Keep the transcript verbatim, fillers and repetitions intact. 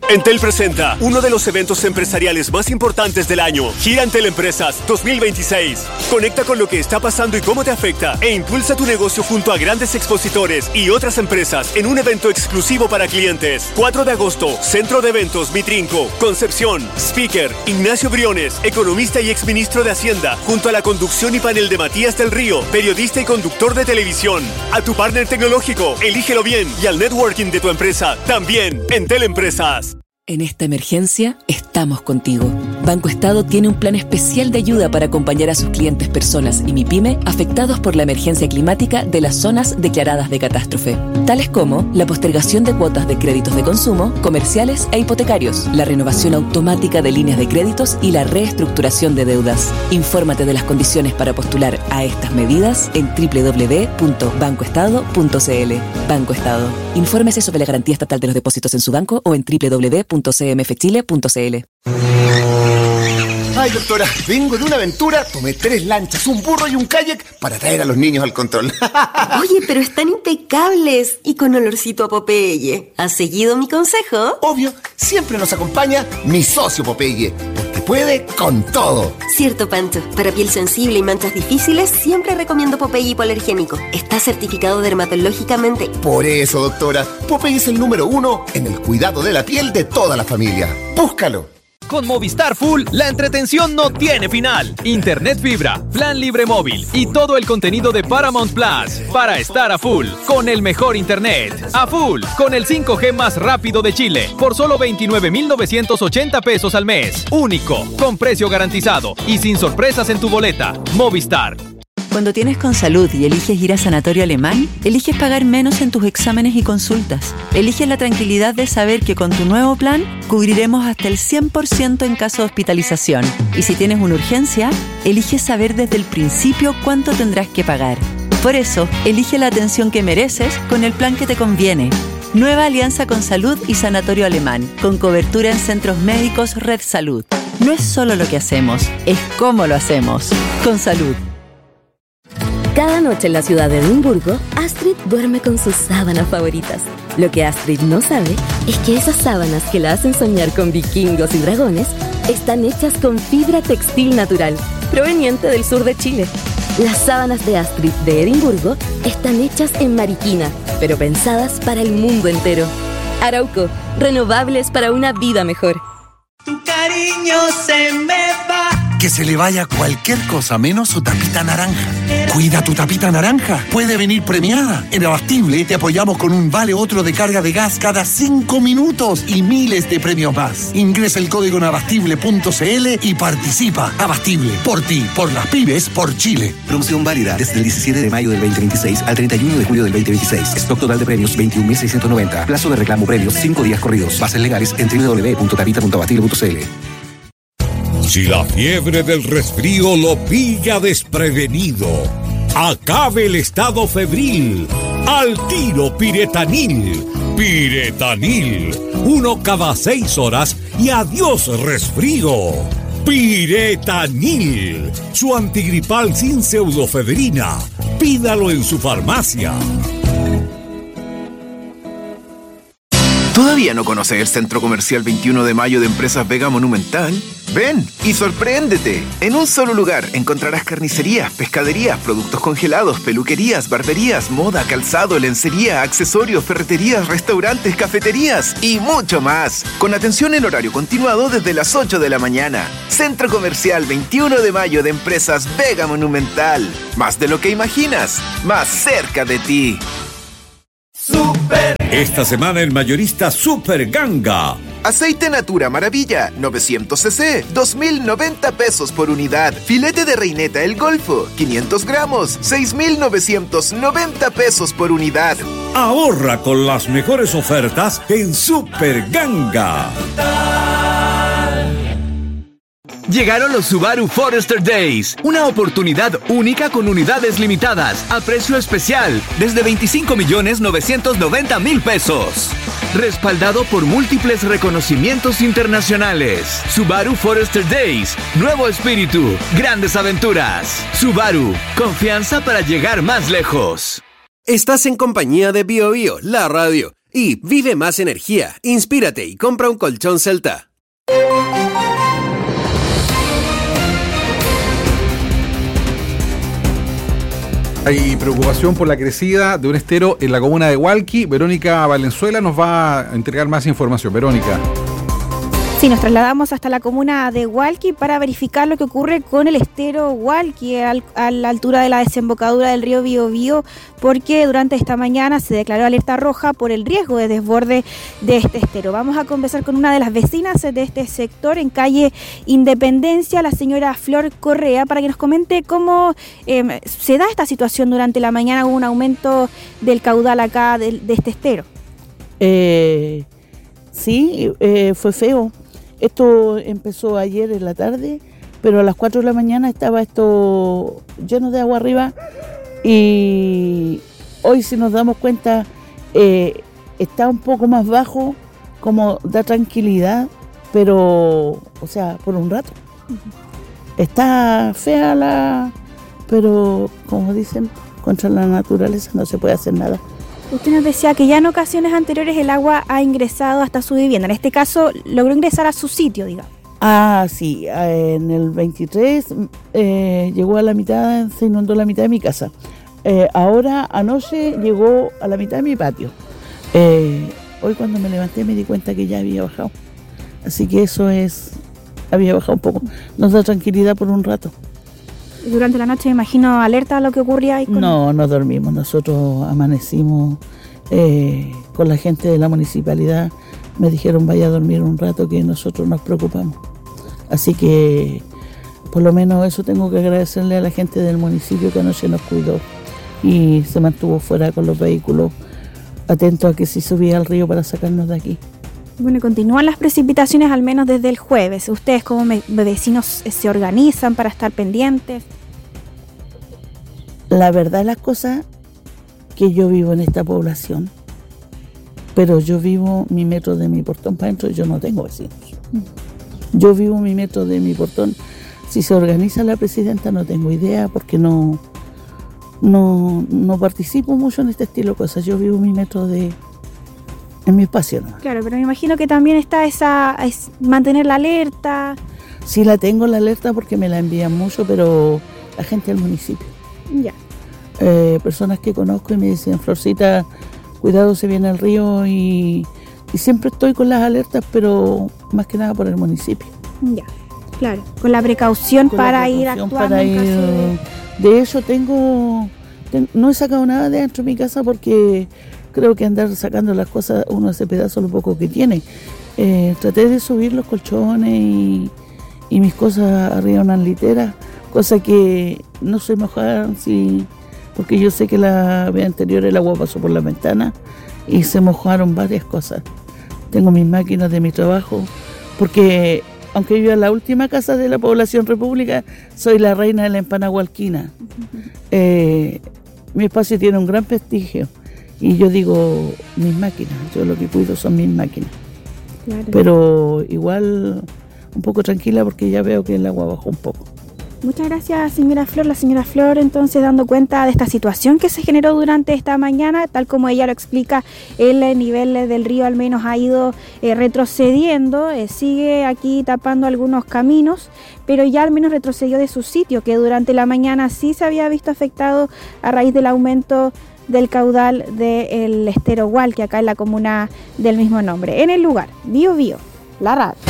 Entel presenta uno de los eventos empresariales más importantes del año, Gira Entel Empresas dos mil veintiséis. Conecta con lo que está pasando y cómo te afecta e impulsa tu negocio junto a grandes expositores y otras empresas en un evento exclusivo para clientes. cuatro de agosto, Centro de Eventos Mitrinco, Concepción. Speaker, Ignacio Briones, economista y exministro de Hacienda, junto a la conducción y panel de Matías del Río, periodista y conductor de televisión. A tu partner tecnológico, elígelo bien, y al networking de tu empresa, también, Entel Empresas. En esta emergencia, estamos contigo. Banco Estado tiene un plan especial de ayuda para acompañar a sus clientes personas y MIPYME afectados por la emergencia climática de las zonas declaradas de catástrofe, tales como la postergación de cuotas de créditos de consumo, comerciales e hipotecarios, la renovación automática de líneas de créditos y la reestructuración de deudas. Infórmate de las condiciones para postular a estas medidas en doble u doble u doble u punto banco estado punto c l. Banco Estado. Infórmese sobre la garantía estatal de los depósitos en su banco o en doble u doble u doble u punto c m f chile punto c l. Ay, doctora, vengo de una aventura, tomé tres lanchas, un burro y un kayak para traer a los niños al control. Oye, pero están impecables y con olorcito a Popeye. ¿Has seguido mi consejo? Obvio, siempre nos acompaña mi socio Popeye, porque puede con todo. Cierto, Pancho. Para piel sensible y manchas difíciles, siempre recomiendo Popeye hipoalergénico. Está certificado dermatológicamente. Por eso, doctora, Popeye es el número uno en el cuidado de la piel de toda la familia. ¡Búscalo! Con Movistar Full, la entretención no tiene final. Internet fibra, plan libre móvil y todo el contenido de Paramount Plus para estar a full con el mejor internet. A full con el cinco G más rápido de Chile por solo veintinueve mil novecientos ochenta pesos al mes. Único, con precio garantizado y sin sorpresas en tu boleta. Movistar. Cuando tienes Consalud y eliges ir a Sanatorio Alemán, eliges pagar menos en tus exámenes y consultas. Eliges la tranquilidad de saber que con tu nuevo plan cubriremos hasta el cien por ciento en caso de hospitalización. Y si tienes una urgencia, eliges saber desde el principio cuánto tendrás que pagar. Por eso, elige la atención que mereces con el plan que te conviene. Nueva alianza Consalud y Sanatorio Alemán, con cobertura en centros médicos Red Salud. No es solo lo que hacemos, es cómo lo hacemos. Consalud. Cada noche en la ciudad de Edimburgo, Astrid duerme con sus sábanas favoritas. Lo que Astrid no sabe es que esas sábanas que la hacen soñar con vikingos y dragones están hechas con fibra textil natural, proveniente del sur de Chile. Las sábanas de Astrid de Edimburgo están hechas en Mariquina, pero pensadas para el mundo entero. Arauco, renovables para una vida mejor. Tu cariño se me va. Que se le vaya cualquier cosa menos su tapita naranja. Cuida tu tapita naranja. Puede venir premiada. En Abastible te apoyamos con un vale otro de carga de gas cada cinco minutos y miles de premios más. Ingresa el código en abastible punto c l y participa. Abastible. Por ti, por las pymes, por Chile. Promoción válida desde el diecisiete de mayo del veinte veintiséis al treinta y uno de julio del veinte veintiséis. Stock total de premios veintiún mil seiscientos noventa. Plazo de reclamo premios cinco días corridos. Bases legales en doble u doble u doble u punto tapita punto abastible punto c l. Si la fiebre del resfrío lo pilla desprevenido, acabe el estado febril. Al tiro Piretanil. Piretanil. Uno cada seis horas y adiós resfrío. Piretanil. Su antigripal sin pseudofebrina. Pídalo en su farmacia. ¿Todavía no conoces el Centro Comercial veintiuno de mayo de Empresas Vega Monumental? Ven y sorpréndete. En un solo lugar encontrarás carnicerías, pescaderías, productos congelados, peluquerías, barberías, moda, calzado, lencería, accesorios, ferreterías, restaurantes, cafeterías y mucho más. Con atención en horario continuado desde las ocho de la mañana. Centro Comercial veintiuno de mayo de Empresas Vega Monumental. Más de lo que imaginas, más cerca de ti. Super. Esta semana el mayorista Super Ganga. Aceite Natura Maravilla, novecientos centilitros, dos mil noventa pesos por unidad. Filete de reineta El Golfo, quinientos gramos, seis mil novecientos noventa pesos por unidad. Ahorra con las mejores ofertas en Super Ganga. Llegaron los Subaru Forester Days, una oportunidad única con unidades limitadas, a precio especial, desde veinticinco millones novecientos noventa mil pesos. Respaldado por múltiples reconocimientos internacionales. Subaru Forester Days, nuevo espíritu, grandes aventuras. Subaru, confianza para llegar más lejos. Estás en compañía de Bio Bio, la radio. Y vive más energía, inspírate y compra un colchón Celta. Hay preocupación por la crecida de un estero en la comuna de Hualqui. Verónica Valenzuela nos va a entregar más información. Verónica. Sí, nos trasladamos hasta la comuna de Hualqui para verificar lo que ocurre con el estero Hualqui al, a la altura de la desembocadura del río Biobío, porque durante esta mañana se declaró alerta roja por el riesgo de desborde de este estero. Vamos a conversar con una de las vecinas de este sector en calle Independencia, la señora Flor Correa, para que nos comente cómo eh, se da esta situación durante la mañana. Hubo un aumento del caudal acá de, de este estero. Eh, sí, eh, fue feo. Esto empezó ayer en la tarde, pero a las cuatro de la mañana estaba esto lleno de agua arriba y hoy, si nos damos cuenta, eh, está un poco más bajo, como da tranquilidad, pero, o sea, por un rato. Está fea la... pero, como dicen, contra la naturaleza no se puede hacer nada. Usted nos decía que ya en ocasiones anteriores el agua ha ingresado hasta su vivienda. En este caso, logró ingresar a su sitio, digamos. Ah, sí. En el veintitrés eh, llegó a la mitad, se inundó la mitad de mi casa. Eh, ahora, anoche, llegó a la mitad de mi patio. Eh, hoy cuando me levanté me di cuenta que ya había bajado. Así que eso es... había bajado un poco. Nos da tranquilidad por un rato. Durante la noche, me imagino, alerta a lo que ocurría ahí. Con... No, no dormimos. Nosotros amanecimos eh, con la gente de la municipalidad. Me dijeron, vaya a dormir un rato, que nosotros nos preocupamos. Así que, por lo menos eso tengo que agradecerle a la gente del municipio, que anoche nos cuidó y se mantuvo fuera con los vehículos, atento a que si subía al río para sacarnos de aquí. Bueno, y continúan las precipitaciones al menos desde el jueves. ¿Ustedes como vecinos se organizan para estar pendientes? La verdad, las cosas, que yo vivo en esta población, pero yo vivo mi metro de mi portón para adentro, yo no tengo vecinos. Yo vivo mi metro de mi portón. Si se organiza la presidenta no tengo idea, porque no, no, no participo mucho en este estilo de cosas. Yo vivo mi metro de... en mi espacio, ¿no? Claro, pero me imagino que también está esa, es mantener la alerta. Sí, la tengo la alerta porque me la envían mucho, pero la gente del municipio. Ya. Eh, personas que conozco y me dicen, Florcita, cuidado, se viene el río, y, y siempre estoy con las alertas, pero más que nada por el municipio. Ya, claro, con la precaución, con para la precaución ir actuando para en ir, caso de... de hecho, tengo, ten, no he sacado nada de dentro de mi casa porque... creo que andar sacando las cosas, uno hace pedazo lo poco que tiene. Eh, traté de subir los colchones y, y mis cosas arriba unas literas, cosa que no se mojaran, sí, porque yo sé que la vez anterior el agua pasó por la ventana y se mojaron varias cosas. Tengo mis máquinas de mi trabajo, porque aunque vivo en la última casa de la población República, soy la reina de la empanada hualquina. Eh, mi espacio tiene un gran prestigio. Y yo digo, mis máquinas, yo lo que cuido son mis máquinas. Claro. Pero igual un poco tranquila porque ya veo que el agua bajó un poco. Muchas gracias, señora Flor. La señora Flor, entonces, dando cuenta de esta situación que se generó durante esta mañana, tal como ella lo explica, el nivel del río al menos ha ido eh, retrocediendo, eh, sigue aquí tapando algunos caminos, pero ya al menos retrocedió de su sitio, que durante la mañana sí se había visto afectado a raíz del aumento del caudal del estero Hualqui, acá en la comuna del mismo nombre. En el lugar, Biobío, la radio.